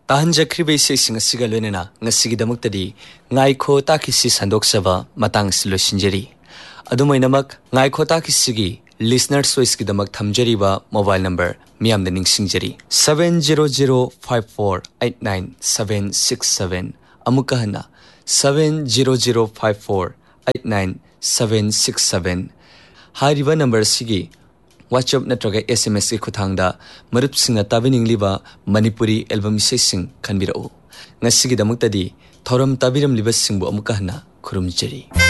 ताहनजख्रिबे इसेसिंग असिगा लोइनेना ngasigidamuktadi ngaikho takisi sandoksaba matang silosinjeri adumainamak ngaikho takisigi listeners choice kidamak thamjariba mobile number miyamda ningsingjeri 7005489767 amukahana 7005489767 hariba number sigi WhatsApp natraga SMS ki khuthangda marup singna tabiningliba Manipuri album isesing khanbirau ngasigi damuktadi thoram tabiram libasingbu amukahna khurumjeri